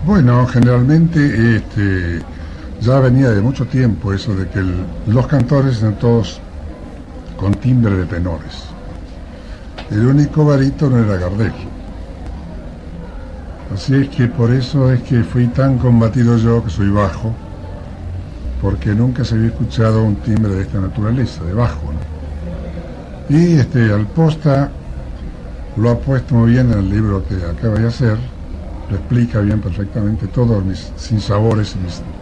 Bueno, generalmente ya venía de mucho tiempo eso de que los cantores eran todos con timbre de tenores. El único barítono era Gardel. Así es que por eso es que fui tan combatido yo, que soy bajo, porque nunca se había escuchado un timbre de esta naturaleza, de bajo, ¿no? Y Alposta lo ha puesto muy bien en el libro que acaba de hacer, lo explica bien perfectamente todos mis sinsabores y mis